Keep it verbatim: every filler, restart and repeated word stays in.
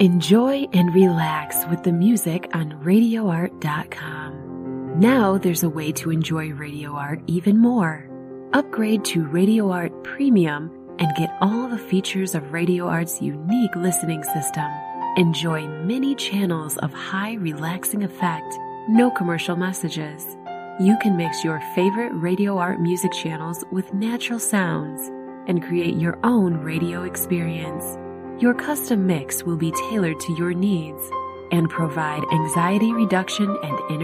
Enjoy and relax with the music on radio art dot com. Now there's a way to enjoy Radio Art even more. Upgrade to Radio Art Premium and get all the features of Radio Art's unique listening system. Enjoy many channels of high relaxing effect, no commercial messages. You can mix your favorite Radio Art music channels with natural sounds and create your own radio experience. Your custom mix will be tailored to your needs and provide anxiety reduction and inner